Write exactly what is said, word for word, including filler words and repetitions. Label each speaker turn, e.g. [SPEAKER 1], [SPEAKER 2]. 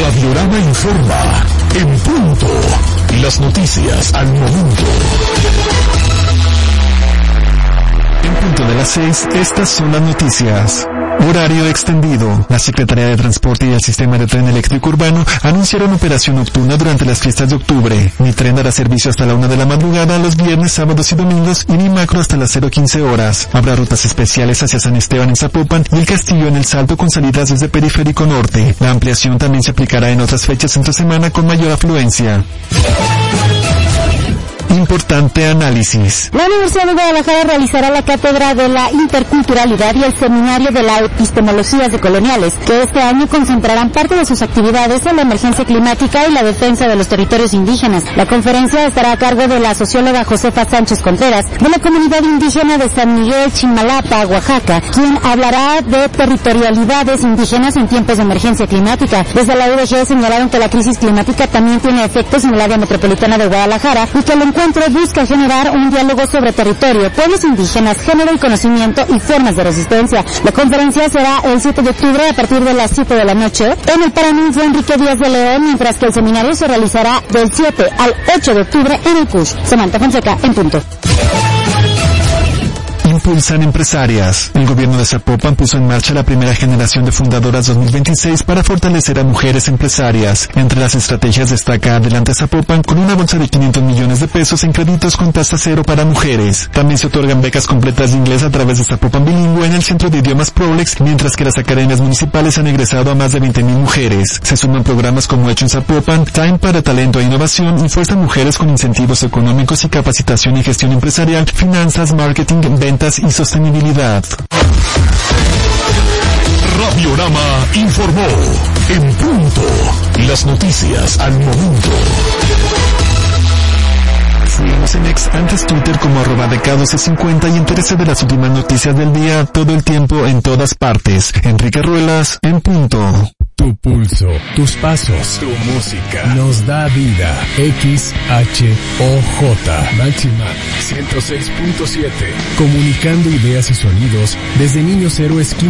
[SPEAKER 1] Radiorama informa en punto. Las noticias al momento.
[SPEAKER 2] En punto de las seis, estas son las noticias. Horario extendido. La Secretaría de Transporte y el Sistema de Tren Eléctrico Urbano anunciaron operación nocturna durante las fiestas de octubre. Mi tren dará servicio hasta la una de la madrugada los viernes, sábados y domingos y mi macro hasta las cero quince horas. Habrá rutas especiales hacia San Esteban en Zapopan y el Castillo en El Salto con salidas desde Periférico Norte. La ampliación también se aplicará en otras fechas entre semana con mayor afluencia. Importante análisis.
[SPEAKER 3] La Universidad de Guadalajara realizará la cátedra de la interculturalidad y el seminario de la epistemologías decoloniales, que este año concentrarán parte de sus actividades en la emergencia climática y la defensa de los territorios indígenas. La conferencia estará a cargo de la socióloga Josefa Sánchez Contreras, de la comunidad indígena de San Miguel Chimalapa, Oaxaca, quien hablará de territorialidades indígenas en tiempos de emergencia climática. Desde la U D G señalaron que la crisis climática también tiene efectos en el área metropolitana de Guadalajara y que el encuentro busca generar un diálogo sobre territorio, pueblos indígenas, género y conocimiento y formas de resistencia. La conferencia será el siete de octubre a partir de las siete de la noche en el Paraninfo Enrique Díaz de León, mientras que el seminario se realizará del siete al ocho de octubre en el C U S. Samantha Fonseca, en punto.
[SPEAKER 2] Impulsan empresarias. El gobierno de Zapopan puso en marcha la primera generación de fundadoras dos mil veintiséis para fortalecer a mujeres empresarias. Entre las estrategias destaca Adelante Zapopan con una bolsa de quinientos millones de pesos en créditos con tasa cero para mujeres. También se otorgan becas completas de inglés a través de Zapopan Bilingüe en el Centro de Idiomas Prolex, mientras que las academias municipales han egresado a más de veinte mil mujeres. Se suman programas como Hecho en Zapopan, Time para Talento e Innovación y Fuerza Mujeres con incentivos económicos y capacitación en gestión empresarial, finanzas, marketing, ventas y sostenibilidad.
[SPEAKER 1] Radiorama informó en punto. Las noticias al momento.
[SPEAKER 2] Síguenos en X, antes Twitter como arroba de K doce cincuenta y entérese de las últimas noticias del día todo el tiempo en todas partes. Enrique Ruelas, en punto.
[SPEAKER 4] Tu pulso, tus pasos, tu música nos da vida. X H O J Máxima ciento seis punto siete. Comunicando ideas y sonidos desde Niños Héroes